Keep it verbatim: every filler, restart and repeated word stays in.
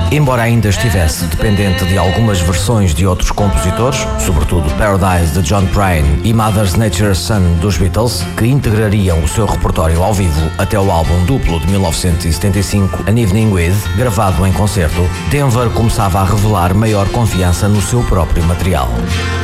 Embora ainda estivesse dependente de algumas versões de outros compositores, sobretudo Paradise de John Prine e Mother Nature's Son dos Beatles, que integrariam o seu repertório ao vivo até o álbum duplo de mil novecentos e setenta e cinco, An Evening With, gravado em concerto, Denver começava a revelar maior confiança no seu próprio material.